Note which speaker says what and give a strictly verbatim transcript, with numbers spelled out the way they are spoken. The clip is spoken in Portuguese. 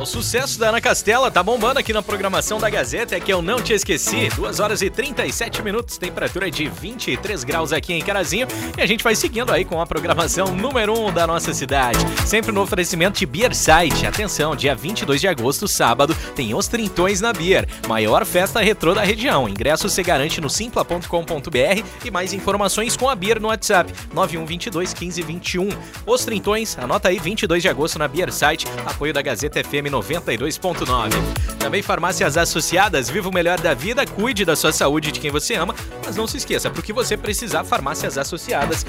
Speaker 1: O sucesso da Ana Castela tá bombando aqui na programação da Gazeta, é que eu não te esqueci. duas horas e trinta e sete minutos, temperatura de vinte e três graus aqui em Carazinho. E a gente vai seguindo aí com a programação número um da nossa cidade. Sempre no oferecimento de Beer Site. Atenção, dia vinte e dois de agosto, sábado, tem Os Trintões na Beer. Maior festa retrô da região. Ingresso se garante no simpla ponto com ponto br e mais informações com a Beer no WhatsApp nove um dois dois, um cinco dois um. Os Trintões, anota aí, vinte e dois de agosto na Beer Site. Apoio da Gazeta F M noventa e dois ponto nove. Também Farmácias Associadas, viva o melhor da vida, cuide da sua saúde e de quem você ama, mas não se esqueça, porque você precisar, Farmácias Associadas,